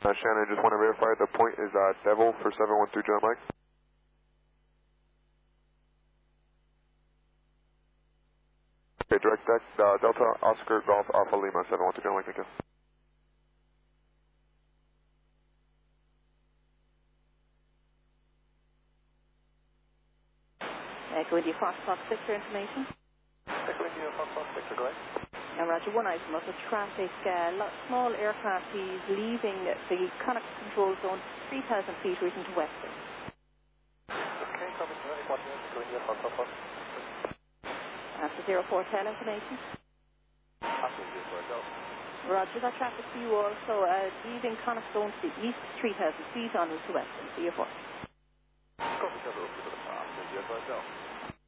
Shannon, just want to verify the point is Devil for 713 John Mike. Okay, direct deck, Delta Oscar Golf Alpha Lima 713 John Mike, thank you. Echo India Foxtrot Victor information. Echo India Foxtrot Victor, go ahead. And Roger, one item of the traffic, small aircraft, he's leaving the Connacht control zone 3,000 feet reaching to Western. Okay, copy, watching Echo India Foxtrot. After 0410 information. After 0410. Roger, that traffic for you also, leaving Connacht zone to the east 3,000 feet on route to Western, CF4. Copy, after 0410.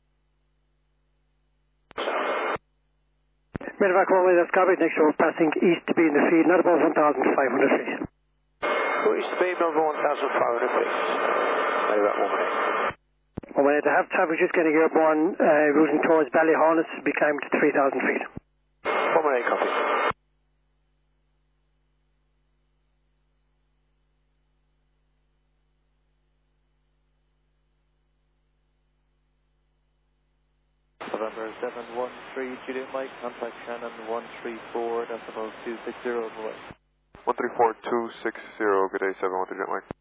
Medevac runway, that's copied. Next show passing east to be in the field, not above 1,500 feet. East to be above 1,500 feet. Medevac 118. 118, to have traffic just getting airborne, routing towards Ballyhonus, be climbed to 3,000 feet. 118, copy. November 713, Juliet Mike, contact Shannon 134, decimal 260 on the way. 134-260, good day, 713 Jet Mike.